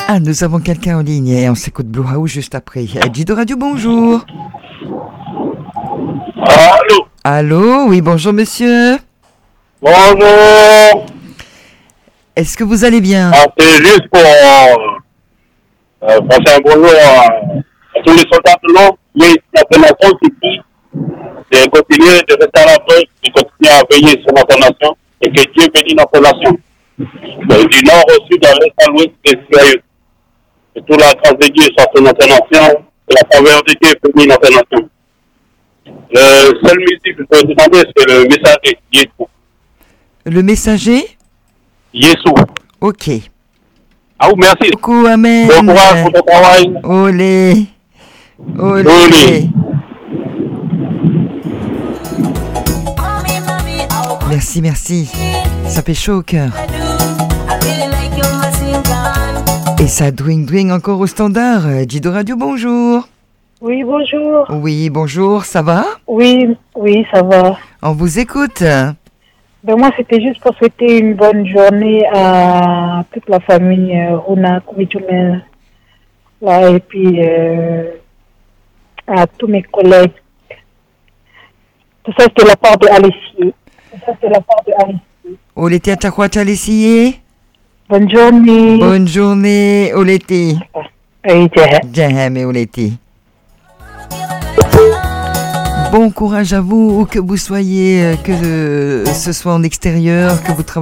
Ah, nous avons quelqu'un en ligne et on s'écoute Blue House juste après. Gido Radio, bonjour. Allô. Allô, oui, bonjour monsieur. Bonjour. Est-ce que vous allez bien? C'est juste pour passer un bonjour à tous les soldats de l'eau. Oui, la nation qui dit de continuer de rester à la paix, de continuer à veiller sur notre nation et que Dieu bénisse notre nation. Du nord au sud, à l'est à l'ouest, c'est sérieux. Que toute la grâce de Dieu soit sur notre nation et la faveur de Dieu bénisse notre nation. Le seul musique que je peux demander, c'est le messager, Yeshua. Le messager? Yeshua. Ok. Ah oui, merci. Beaucoup, amen. Bon courage pour ton travail. Olé. Olé. Olé. Merci, merci. Ça fait chaud au cœur. Et ça dwing encore au standard. Gido Radio, bonjour. Oui, bonjour. Oui, bonjour, ça va? Oui, ça va. On vous écoute. Ben moi, c'était juste pour souhaiter une bonne journée à toute la famille Rona Koumichoumel, là, et puis à tous mes collègues. Tout ça, c'était la part de Alessi. Olete Atakwata Lessier. Bonne journée. Bonne journée, Olete. Oui, Jahem et Olete. Bon courage à vous, où que vous soyez, que ce soit en extérieur, que vous travaillez.